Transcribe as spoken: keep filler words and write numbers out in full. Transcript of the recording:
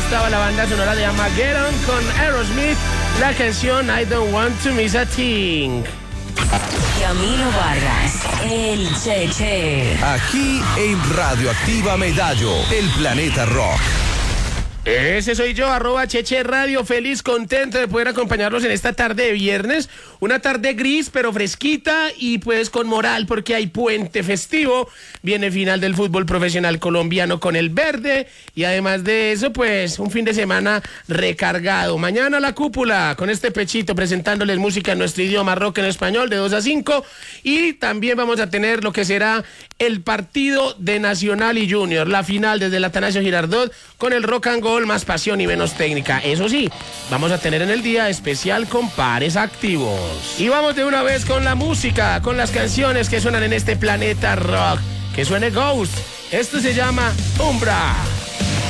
estaba la banda sonora de Armageddon con Aerosmith, la canción I Don't Want to Miss a Thing. Camilo Vargas, el Cheche. Aquí en Radioactiva Medallo, el planeta rock. Ese soy yo, arroba Cheche Radio, feliz, contento de poder acompañarlos en esta tarde de viernes, una tarde gris pero fresquita y pues con moral porque hay puente festivo, viene final del fútbol profesional colombiano con el verde y además de eso pues un fin de semana recargado. Mañana la cúpula con este pechito presentándoles música en nuestro idioma rock en español de dos a cinco y también vamos a tener lo que será el partido de Nacional y Junior, la final desde el Atanasio Girardot con el rock and roll, más pasión y menos técnica. Eso sí, vamos a tener en el día especial con pares activos. Y vamos de una vez con la música, con las canciones que suenan en este planeta rock. Que suene Ghost. Esto se llama Umbra.